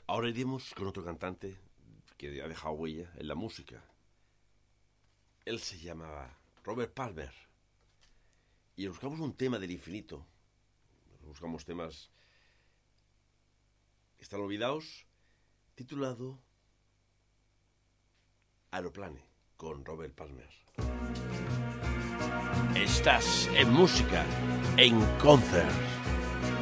Ahora iremos con otro cantante que ha dejado huella en la música. Él se llamaba Robert Palmer. Y buscamos un tema del infinito. Buscamos temas que están olvidados, titulado Aeroplane, con Robert Palmer. Estás en música, en concert.